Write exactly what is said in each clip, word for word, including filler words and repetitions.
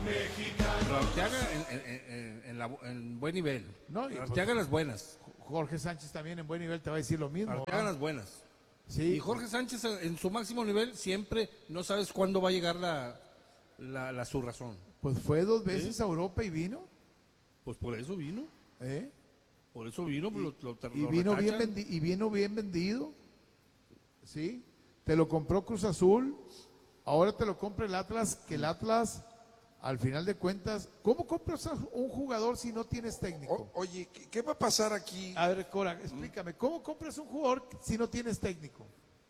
Pero Arteaga en, en, en, en, la, en buen nivel. No, y Arteaga pues, en las buenas. Jorge Sánchez también en buen nivel te va a decir lo mismo. Arteaga en ¿no? las buenas. Sí. Y Jorge Sánchez en su máximo nivel siempre no sabes cuándo va a llegar la, la, la su razón. Pues fue dos veces ¿Sí? a Europa y vino. Pues por eso vino. ¿eh? Por eso vino. Lo, lo, Y lo vino, bien retachan. vendi- y vino bien vendido. ¿Sí? Te lo compró Cruz Azul. Ahora te lo compra el Atlas. Que el Atlas, al final de cuentas, ¿cómo compras a un jugador si no tienes técnico? O- oye, ¿qué, qué va a pasar aquí? A ver, Cora, explícame. ¿Cómo compras un jugador si no tienes técnico?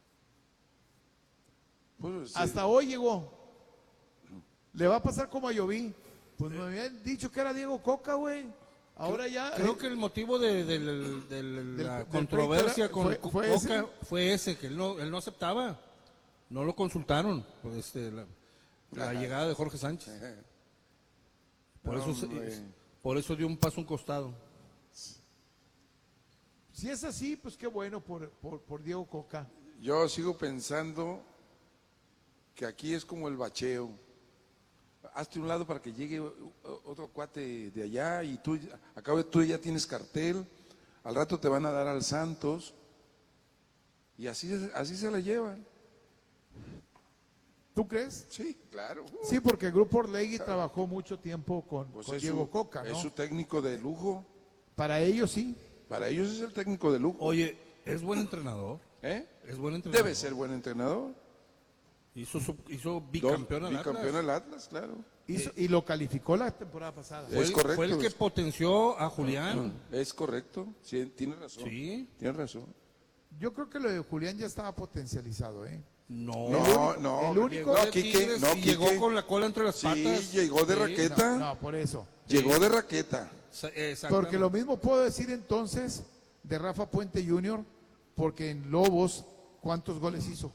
Pues, Hasta eh, hoy llegó. Le va a pasar como a Lloví. Pues me habían dicho que era Diego Coca, güey. Ahora ya. Creo eh, que el motivo de, de- de- de la del controversia pleito era- con fue- Coca fue fue ese, que él no, él no aceptaba. No lo consultaron. Pues, este, la, la llegada de Jorge Sánchez. Por eso, se- Hombre. por eso dio un paso a un costado. Si es así, pues qué bueno por, por, por Diego Coca. yo sigo pensando que aquí es como el bacheo. Hazte un lado para que llegue o- o- otro cuate de allá y tú, acabo de tú ya tienes cartel, al rato te van a dar al Santos y así, así se la llevan. ¿Tú crees? Sí, claro. Sí, porque el Grupo Orlegui trabajó mucho tiempo con, Pues con es Diego su- Coca, Es ¿no? su técnico de lujo. Para ellos sí. Para ellos es el técnico de lujo. Oye, es buen entrenador. ¿Eh? Es buen entrenador. Debe ser buen entrenador. Hizo, su- hizo Dos- bicampeón al bicampeón Atlas. al Atlas, claro. Hizo- y lo calificó la temporada pasada. Fue, Es el- correcto. fue el que potenció a Julián. Es correcto. Sí, tiene razón. Sí. Tiene razón. Yo creo que lo de Julián ya estaba potencializado, ¿eh? No. No, no. el único- Llegó no, de Quique, Tigres no, y llegó Quique. con la cola entre las Sí, patas. llegó de Sí. raqueta. No, por eso. Llegó de raqueta. Sa- exactamente. Porque lo mismo puedo decir entonces de Rafa Puente junior, porque en Lobos, ¿cuántos goles hizo?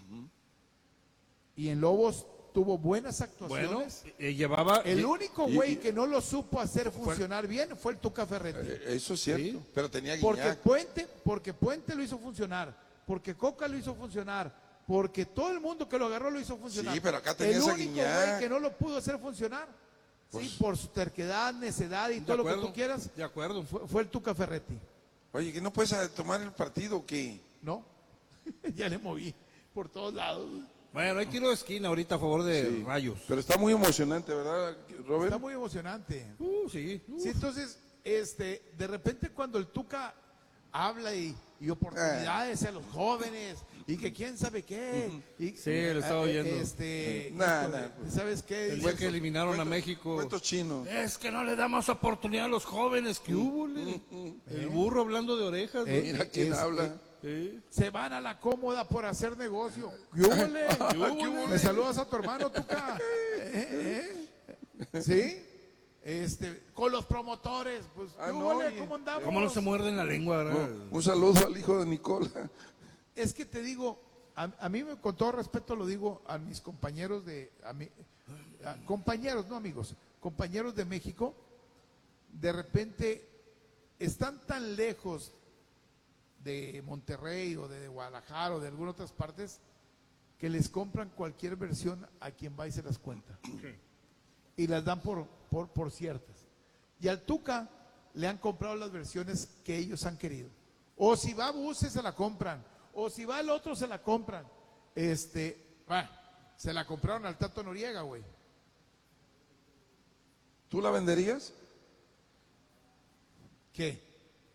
Y en Lobos tuvo buenas Bueno, actuaciones. eh, llevaba. El lle- único y- güey y- que no lo supo hacer funcionar bien fue el Tuca Ferretti. Eh, Eso es cierto. Sí. Pero tenía Porque Guiñac. Puente, porque Puente lo hizo funcionar, porque Coca lo hizo funcionar, porque todo el mundo que lo agarró lo hizo funcionar. Sí, pero acá el tenías a único Guiñac. güey que no lo pudo hacer funcionar, sí, por su terquedad, necedad y de todo lo que acuerdo, tú quieras, De acuerdo. fue, fue el Tuca Ferretti, Oye, ¿que no puedes eh, tomar el partido o qué? ¿no? Ya le moví por todos lados. Bueno, hay tiro de esquina ahorita a favor de Sí. Rayos. Pero está muy emocionante, ¿verdad, Robert? Está muy emocionante. Uh, sí. Uh. Sí, entonces, este, de repente cuando el Tuca habla y, y oportunidades a los jóvenes y que quién sabe qué. Y, Sí, lo estaba oyendo. Este, Nah, híjole, nah. ¿sabes qué? El Dice, día que eliminaron a México. Cuentos chinos. Es que no le damos oportunidad a los jóvenes. ¿Qué hubo? le? El burro hablando de orejas. ¿no? Eh, Mira quién es- habla. Sí. se van a la cómoda por hacer negocio. ¿Qué húbole? ¿Qué húbole? ¿Me saludas a tu hermano, Tuca? ¿Eh, eh? ¿Sí? Este, con los promotores, pues, ¿qué Ah, no, húbole? y- ¿Cómo andamos? ¿Cómo no se muerden la lengua? ¿verdad? Un saludo al hijo de Nicola. Es que te digo, a, a mí me- con todo respeto lo digo a mis compañeros de, a mi- a compañeros, no amigos, compañeros de México, de repente están tan lejos de Monterrey o de Guadalajara o de algunas otras partes que les compran cualquier versión a quien va y se las cuenta. Y las dan por, por, por ciertas. Y al Tuca le han comprado las versiones que ellos han querido. O si va a Buses se la compran. O si va el otro se la compran. Este, ah, se la compraron al Tato Noriega, güey. ¿Tú la venderías? ¿Qué?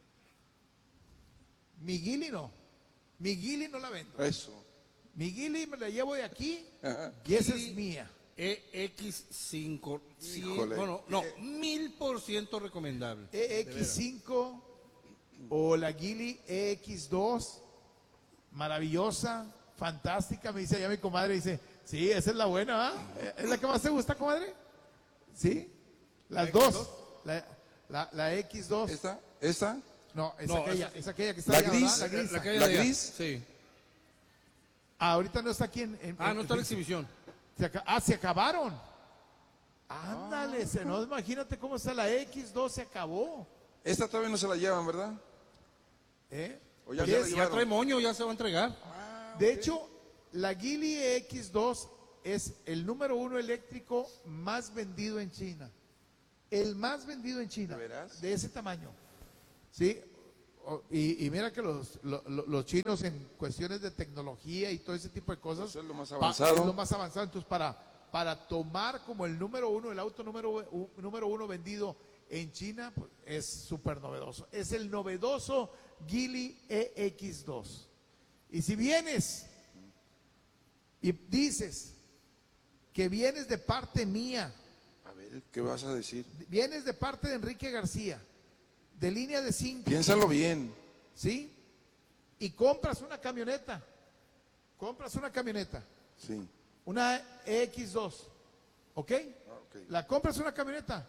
Mi Guili no. Mi Guili no la vendo. Eso. Mi Guili me la llevo de aquí Ajá. y esa es mía. E X cinco. Sí, Híjole. bueno, no, mil por ciento recomendable. E De X veras. cinco o la Guili E X dos, maravillosa, fantástica, me dice allá mi comadre, dice, sí, esa es la buena, ¿ah? ¿Es la que más te gusta, comadre? Sí, las dos, la, la, la X dos, ¿Esta? ¿Esta? no, es No, aquella, esa- es aquella que está la allá, gris, ¿verdad? La gris. La, calle ¿La de allá. gris? Sí. Ah, ahorita no está aquí en, en- Ah, no está la en- exhibición. se aca- ah, se acabaron. Ándale, se no, imagínate cómo está la X dos, se acabó. Esta todavía no se la llevan, ¿verdad? ¿Eh? O ya Y se la es- Ya llevaron. trae moño, ya se va a entregar. De hecho, la Guili X dos es el número uno eléctrico más vendido en China. El más vendido en China. ¿De veras? De ese tamaño. ¿Sí? O- Y, y mira que los, lo- lo- los chinos en cuestiones de tecnología y todo ese tipo de cosas. Pues es lo más pa- avanzado. es lo más avanzado. Entonces, para, para tomar como el número uno, el auto número, u- número uno vendido en China, pues, es súper novedoso. Es el novedoso Geely E X dos. Y si vienes y dices que vienes de parte mía, A ver, ¿qué vas a decir? vienes de parte de Enrique García, de línea de cinco, Piénsalo bien. ¿sí? Y compras una camioneta, compras una camioneta, Sí. una E X dos, ¿ok? Ah, ok. La compras una camioneta,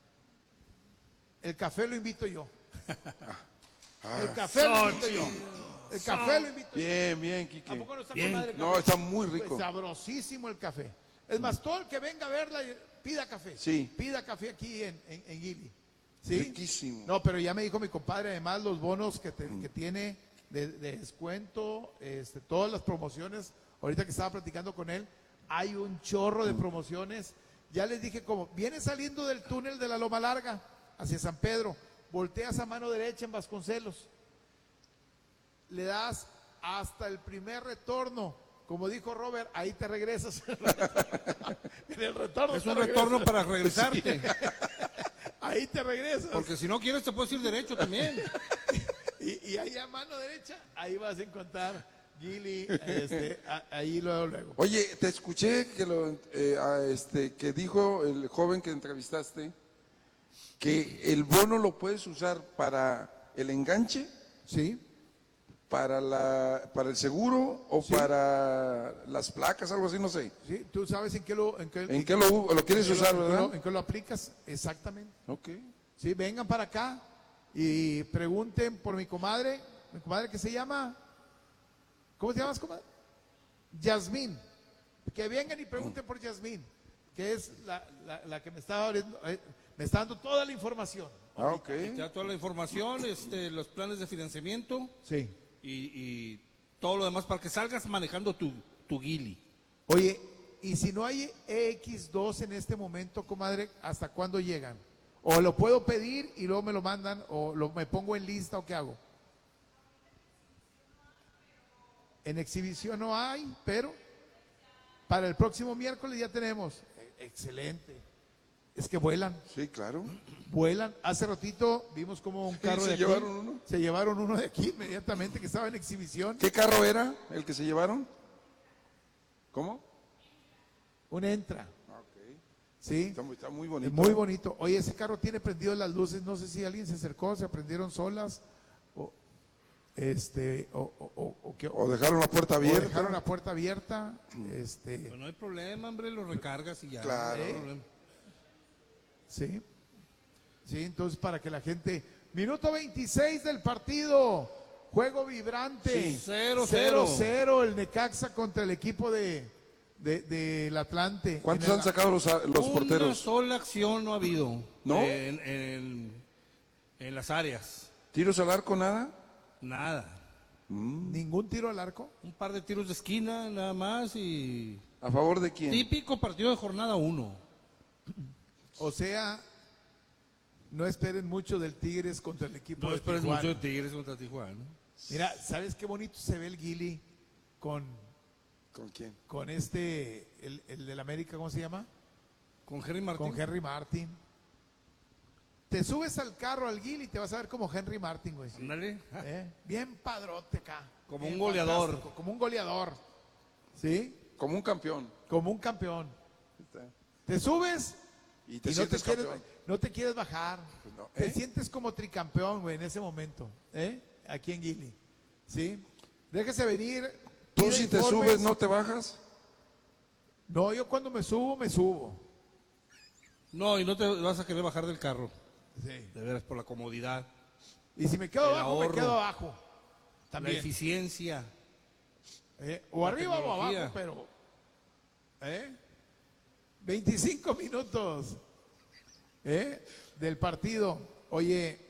el café lo invito yo. Ah, El café lo invito yo. El café lo invito yo. bien, bien, ¿A Quique. poco no está Bien. con madre el No, café? está muy Pues rico. sabrosísimo el café. Es más, todo el que venga a verla, pida café. Sí. Pida café aquí en, en, en Gili. ¿Sí? Riquísimo. No, pero ya me dijo mi compadre, además, los bonos que, te- que tiene de, de descuento, este, todas las promociones. Ahorita que estaba platicando con él, hay un chorro de promociones. Ya les dije, como viene saliendo del túnel de la Loma Larga hacia San Pedro, volteas a mano derecha en Vasconcelos, le das hasta el primer retorno. Como dijo Robert, ahí te regresas. En el retorno. Es te un regresas. retorno para regresarte. Ahí te regresas. Porque si no quieres te puedes ir derecho también. Y, y ahí a mano derecha, ahí vas a encontrar Gili, este, a- ahí luego, luego. Oye, te escuché que lo, eh, a este, que dijo el joven que entrevistaste que el bono lo puedes usar para el enganche, Sí, para la, para el seguro o Sí. para las placas, algo así, no sé. sí, tú sabes en qué lo, en qué, ¿En qué lo, lo quieres en qué usar, en qué verdad? lo- en qué lo aplicas, exactamente. Ok. Sí, vengan para acá y pregunten por mi comadre, mi comadre que se llama, ¿cómo te llamas, comadre? Yasmín. Que vengan y pregunten por Yasmín, que es la, la- la que me está, abriendo- eh, me está dando toda la información. Ah, ok. Te da toda la información, este, los planes de financiamiento Sí. y, y todo lo demás para que salgas manejando tu, tu Geely. Oye, y si no hay E X dos en este momento, comadre, ¿hasta cuándo llegan? O lo puedo pedir y luego me lo mandan, o lo, me pongo en lista, o qué hago. En exhibición no hay, pero para el próximo miércoles ya tenemos. E- Excelente. Es que vuelan, Sí, claro. vuelan. Hace ratito vimos como un carro ¿se de aquí, llevaron uno? se llevaron uno de aquí inmediatamente que estaba en exhibición. ¿Qué carro era el que se llevaron? ¿Cómo? Un Entra, Ah, ok. ¿sí? Está muy, está muy Es bonito. muy bonito. Oye, ese carro tiene prendido las luces. No sé si alguien se acercó, se prendieron solas o este o, o, o- o que- O dejaron la puerta o abierta. dejaron la puerta abierta. Este, Pues no hay problema, hombre, lo recargas y ya. Claro. No hay problema. sí, sí. Entonces para que la gente. Minuto veintiséis del partido. Juego vibrante. Sí, cero, cero, cero. cero, el Necaxa contra el equipo de de- del Atlante. ¿Cuántos En el- han sacado los, los Una porteros? sola acción no ha habido. ¿No? En, en- en las áreas. ¿Tiros al arco nada? Nada. Ningún tiro al arco. Un par de tiros de esquina nada más y... ¿A favor de quién? Típico partido de jornada uno. O sea, no esperen mucho del Tigres contra el equipo No de esperes Tijuana. mucho de Tigres contra Tijuana. Mira, ¿sabes qué bonito se ve el Gili con, ¿Con quién? con este, el, el del América, ¿cómo se llama? Con Henry Martín. Con Henry Martin. Te subes al carro al Gili y te vas a ver como Henry Martin, güey. Ándale. ¿Eh? Bien padrote acá. Como Bien un goleador. fantástico, como un goleador. ¿Sí? Como un campeón. Como un campeón. Está. Te subes Y te y no te, sientes quieres, campeón. no te quieres bajar. Pues no, Te ¿eh? sientes como tricampeón, güey, en ese momento. ¿Eh? Aquí en Gili. ¿Sí? Déjese venir. ¿Tú pide si te informes. subes no te bajas? No, yo cuando me subo, me subo. No, y no te vas a querer bajar del carro. Sí. De veras, por la comodidad, Y si me quedo El abajo, me ahorro. quedo abajo. la También. eficiencia. ¿Eh? O la arriba o tecnología. abajo, pero. ¿Eh? veinticinco minutos. ¿Eh? Del partido. Oye,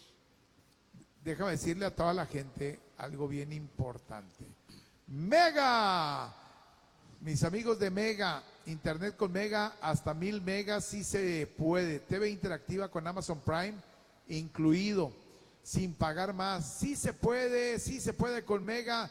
déjame decirle a toda la gente algo bien importante. Mega, Mis amigos de Mega, internet con Mega, hasta mil megas sí se puede. T V interactiva con Amazon Prime incluido, sin pagar más. Sí se puede, sí se puede con Mega.